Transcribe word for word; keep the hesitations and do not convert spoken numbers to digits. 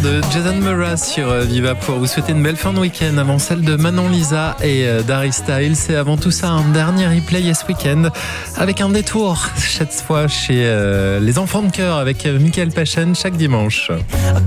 de Jason Mraz sur Viva pour vous souhaiter une belle fin de week-end avant celle de Manon Lisa et d'Harry Styles. Et avant tout ça, un dernier replay Yes Weekend avec un détour cette fois chez euh, les enfants de cœur avec Michael Pachen chaque dimanche.